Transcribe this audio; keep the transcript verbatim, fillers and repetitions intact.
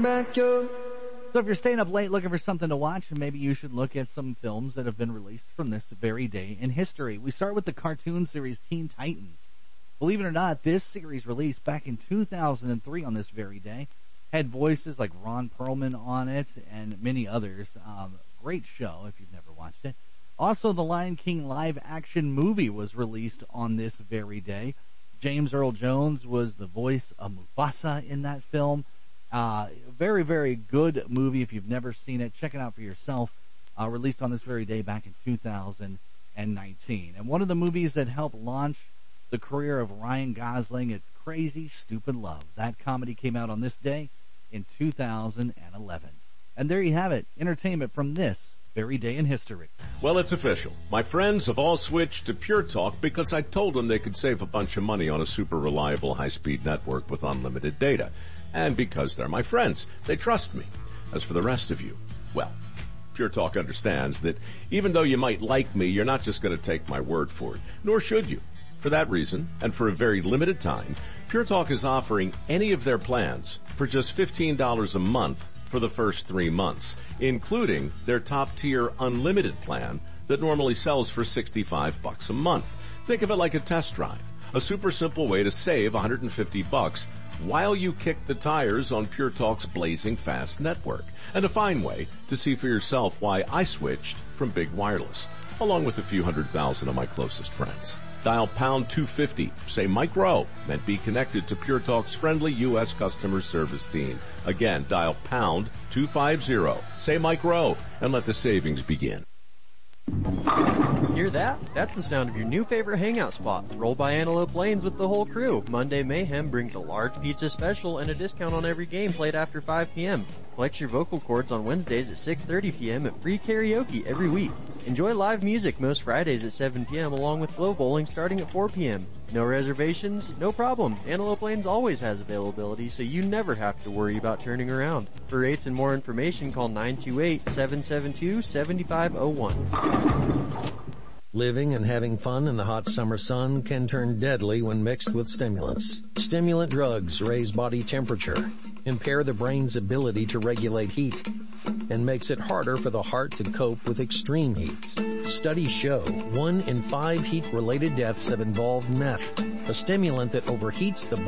So if you're staying up late looking for something to watch, maybe you should look at some films that have been released from this very day in history. We start with the cartoon series Teen Titans. Believe it or not, this series released back in two thousand three on this very day. Had voices like Ron Perlman on it and many others. Um, great show if you've never watched it. Also, the Lion King live-action movie was released on this very day. James Earl Jones was the voice of Mufasa in that film. Uh, very, very good movie. If you've never seen it, check it out for yourself. Uh, released on this very day back in two thousand nineteen. And one of the movies that helped launch the career of Ryan Gosling, it's Crazy Stupid Love. That comedy came out on this day in two thousand eleven. And there you have it, entertainment from this very day in history. Well, it's official. My friends have all switched to Pure Talk because I told them they could save a bunch of money on a super reliable high-speed network with unlimited data. And because they're my friends, they trust me. As for the rest of you, well, Pure Talk understands that even though you might like me, you're not just going to take my word for it, nor should you. For that reason, and for a very limited time, Pure Talk is offering any of their plans for just fifteen dollars a month for the first three months, including their top-tier unlimited plan that normally sells for sixty-five bucks a month. Think of it like a test drive, a super simple way to save one hundred fifty bucks while you kick the tires on Pure Talk's blazing fast network, and a fine way to see for yourself why I switched from Big Wireless, along with a few hundred thousand of my closest friends. Dial pound two fifty, say Mike Rowe, and be connected to Pure Talk's friendly U S customer service team. Again, dial pound two fifty, say Mike Rowe, and let the savings begin. Hear that? That's the sound of your new favorite hangout spot. Roll by Antelope Lanes with the whole crew. Monday Mayhem brings a large pizza special and a discount on every game played after five p.m. Flex your vocal cords on Wednesdays at six thirty p.m. and free karaoke every week. Enjoy live music most Fridays at seven p.m. along with Flow Bowling starting at four p.m. No reservations? No problem. Antelope Lanes always has availability, so you never have to worry about turning around. For rates and more information, call nine two eight, seven seven two, seven five zero one. Living and having fun in the hot summer sun can turn deadly when mixed with stimulants. Stimulant drugs raise body temperature, impair the brain's ability to regulate heat, and makes it harder for the heart to cope with extreme heat. Studies show one in five heat-related deaths have involved meth, a stimulant that overheats the